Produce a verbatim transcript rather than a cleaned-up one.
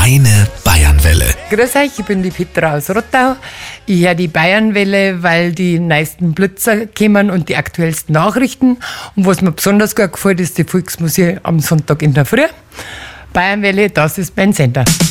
Meine Bayernwelle. Grüß euch, ich bin die Petra aus Rottau. Ich höre die Bayernwelle, weil die neuesten Blitzer kommen und die aktuellsten Nachrichten. Und was mir besonders gut gefällt, ist die Volksmusik am Sonntag in der Früh. Bayernwelle, das ist mein Sender.